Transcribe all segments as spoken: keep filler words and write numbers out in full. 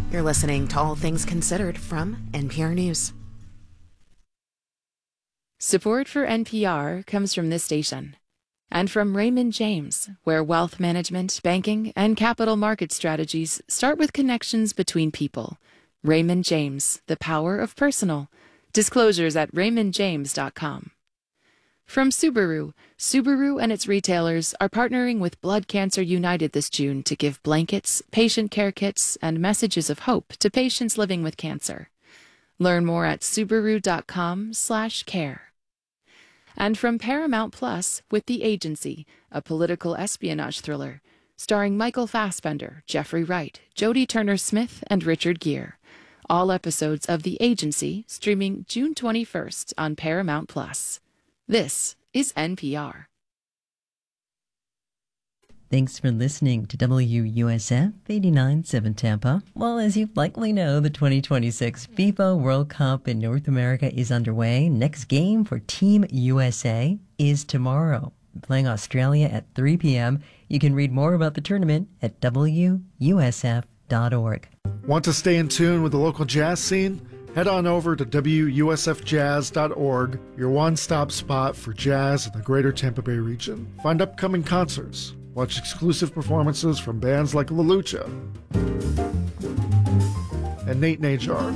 You're listening to All Things Considered from N P R News. Support for N P R comes from this station and from Raymond James, where wealth management, banking, and capital market strategies start with connections between people. Raymond James, the power of personal. Disclosures at raymond james dot com. From Subaru, Subaru and its retailers are partnering with Blood Cancer United this June to give blankets, patient care kits, and messages of hope to patients living with cancer. Learn more at subaru dot com slash care. And from Paramount Plus with The Agency, a political espionage thriller, starring Michael Fassbender, Jeffrey Wright, Jodie Turner-Smith, and Richard Gere. All episodes of The Agency streaming June twenty-first on Paramount Plus. This is N P R. Thanks for listening to W U S F eighty-nine point seven Tampa. Well, as you likely know, the twenty twenty-six FIFA World Cup in North America is underway. Next game for Team U S A is tomorrow, playing Australia at three p.m. You can read more about the tournament at w u s f dot org. Want to stay in tune with the local jazz scene? Head on over to w u s f jazz dot org, your one-stop spot for jazz in the greater Tampa Bay region. Find upcoming concerts, watch exclusive performances from bands like La Lucha and Nate Najar,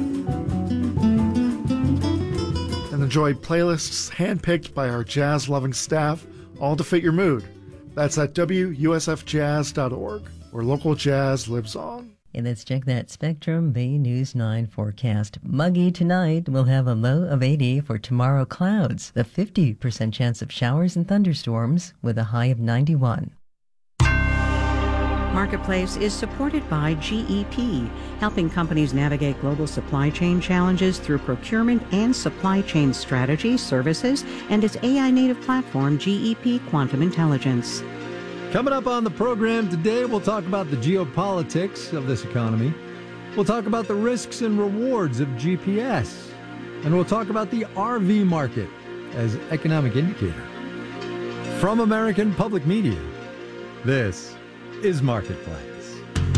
and enjoy playlists handpicked by our jazz-loving staff, all to fit your mood. That's at w u s f jazz dot org, where local jazz lives on. And let's check that Spectrum Bay News nine forecast. Muggy tonight. We'll have a low of eighty. For tomorrow, clouds. A fifty percent chance of showers and thunderstorms with a high of ninety-one. Marketplace is supported by G E P, helping companies navigate global supply chain challenges through procurement and supply chain strategy, services, and its A I-native platform, G E P Quantum Intelligence. Coming up on the program today, we'll talk about the geopolitics of this economy. We'll talk about the risks and rewards of G P S. And we'll talk about the R V market as economic indicator. From American Public Media, this is Marketplace.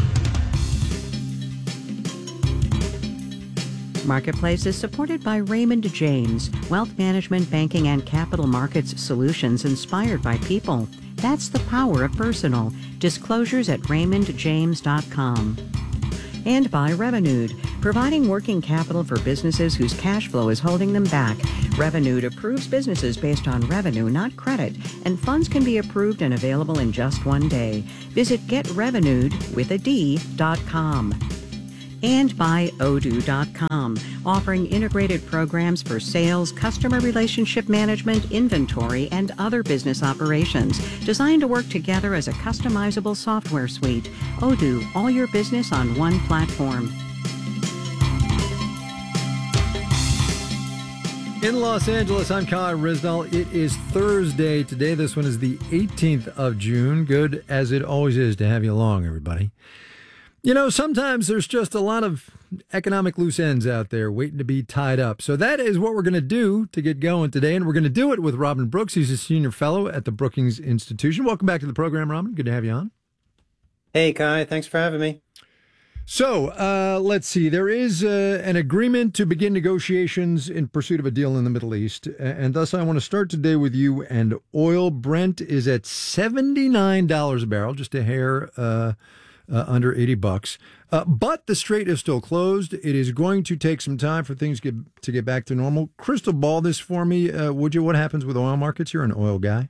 Marketplace is supported by Raymond James, wealth management, banking, and capital markets solutions inspired by people. That's the power of personal. Disclosures at raymond james dot com. And by Revenued, providing working capital for businesses whose cash flow is holding them back. Revenued approves businesses based on revenue, not credit, and funds can be approved and available in just one day. Visit get revenued with a D dot com. And by odoo dot com, offering integrated programs for sales, customer relationship management, inventory, and other business operations, designed to work together as a customizable software suite. Odoo, all your business on one platform. In Los Angeles, I'm Kai Risnell. It is Thursday today. This one is the eighteenth of June. Good as it always is to have you along, everybody. You know, sometimes there's just a lot of economic loose ends out there waiting to be tied up. So that is what we're going to do to get going today. And we're going to do it with Robin Brooks. He's a senior fellow at the Brookings Institution. Welcome back to the program, Robin. Good to have you on. Hey, Kai. Thanks for having me. So uh, let's see. There is uh, an agreement to begin negotiations in pursuit of a deal in the Middle East. And thus, I want to start today with you. And oil, Brent, is at seventy-nine dollars a barrel, just a hair uh Uh, under eighty bucks. Uh, but the strait is still closed. It is going to take some time for things get, to get back to normal. Crystal ball this for me, uh, would you? What happens with oil markets? You're an oil guy.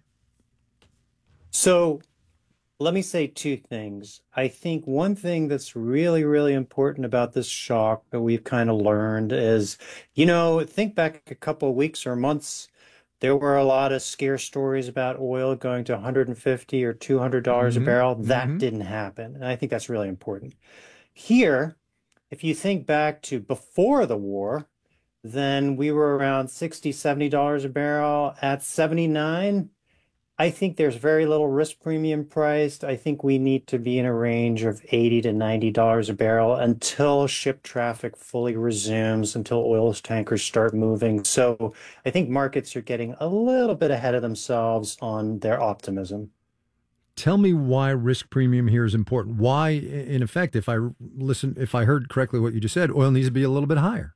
So let me say two things. I think one thing that's really, really important about this shock that we've kind of learned is, you know, think back a couple of weeks or months. There were a lot of scare stories about oil going to one hundred fifty or two hundred dollars mm-hmm. a barrel. That mm-hmm. didn't happen. And I think that's really important. Here, if you think back to before the war, then we were around sixty dollars, seventy dollars a barrel. At seventy-nine, I think there's very little risk premium priced. I think we need to be in a range of eighty to ninety dollars a barrel until ship traffic fully resumes, until oil tankers start moving. So I think markets are getting a little bit ahead of themselves on their optimism. Tell me why risk premium here is important. Why, in effect, if I listen, if I heard correctly what you just said, oil needs to be a little bit higher.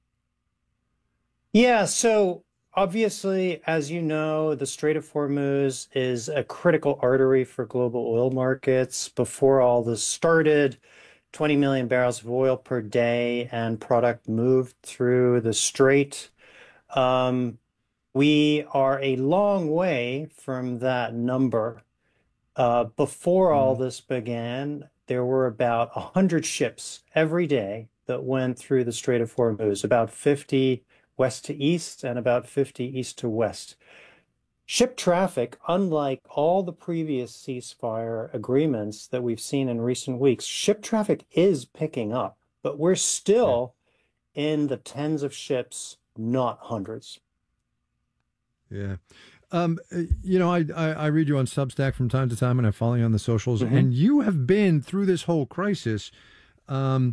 Yeah, so obviously, as you know, the Strait of Hormuz is a critical artery for global oil markets. Before all this started, twenty million barrels of oil per day and product moved through the strait. Um, we are a long way from that number. Uh, before all this began, there were about one hundred ships every day that went through the Strait of Hormuz, about fifty west to east and about fifty east to west. Ship traffic, unlike all the previous ceasefire agreements that we've seen in recent weeks, ship traffic is picking up, but we're still in the tens of ships, not hundreds. Yeah. Um, you know, I, I, I read you on Substack from time to time, and I follow you on the socials, Mm-hmm. and you have been through this whole crisis um,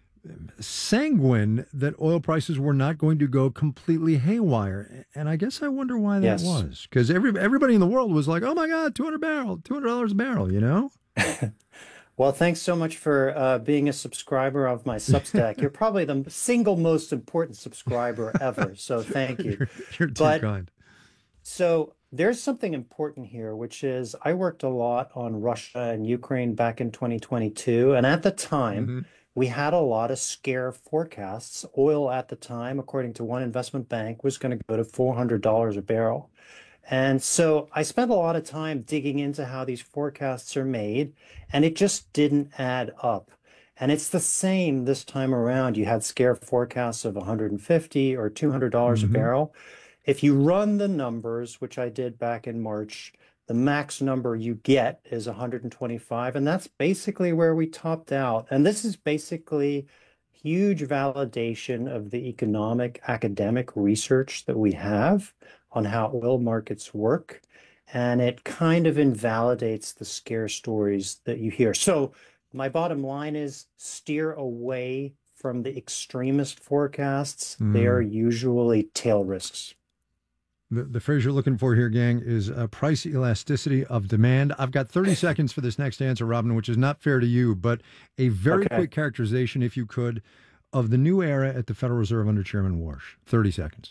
sanguine that oil prices were not going to go completely haywire. And I guess I wonder why that Yes. was. Because every, everybody in the world was like, oh my God, two hundred barrel, two hundred dollars a barrel, you know? Well, thanks so much for uh, being a subscriber of my Substack. You're probably the single most important subscriber ever, so thank you. You're, you're too But- kind. So there's something important here, which is I worked a lot on Russia and Ukraine back in twenty twenty-two. And at the time, Mm-hmm. we had a lot of scare forecasts. Oil at the time, according to one investment bank, was going to go to four hundred dollars a barrel. And so I spent a lot of time digging into how these forecasts are made, and it just didn't add up. And it's the same this time around. You had scare forecasts of one hundred fifty or two hundred dollars Mhm. a barrel. If you run the numbers, which I did back in March, the max number you get is one hundred twenty-five, and that's basically where we topped out. And this is basically huge validation of the economic academic research that we have on how oil markets work. And it kind of invalidates the scare stories that you hear. So my bottom line is steer away from the extremist forecasts. Mm. They are usually tail risks. The, the phrase you're looking for here, gang, is uh, price elasticity of demand. I've got thirty seconds for this next answer, Robin, which is not fair to you, but a very Okay. quick characterization, if you could, of the new era at the Federal Reserve under Chairman Warsh. thirty seconds.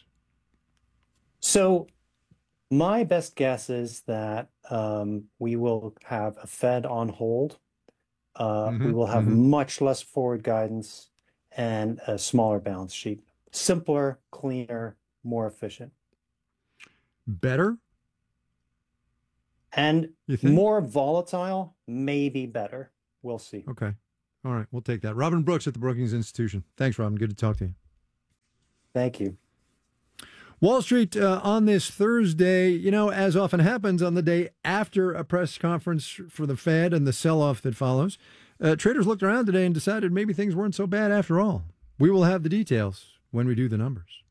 So my best guess is that um, we will have a Fed on hold. Uh, we Mhm, will have mhm. much less forward guidance and a smaller balance sheet. Simpler, cleaner, more efficient. Better, And you think? more volatile, maybe better. We'll see. Okay. All right. We'll take that. Robin Brooks at the Brookings Institution. Thanks, Robin. Good to talk to you. Thank you. Wall Street uh, on this Thursday, you know, as often happens on the day after a press conference for the Fed and the sell-off that follows, uh, traders looked around today and decided maybe things weren't so bad after all. We will have the details when we do the numbers.